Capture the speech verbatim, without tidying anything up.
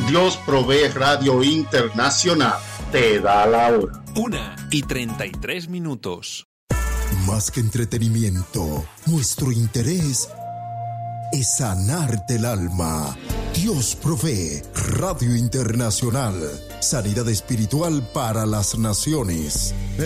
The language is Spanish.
Dios Provee Radio Internacional te da la hora. Una y treinta y tres minutos. Más que entretenimiento, nuestro interés es sanarte el alma. Dios Provee Radio Internacional. Sanidad espiritual para las naciones.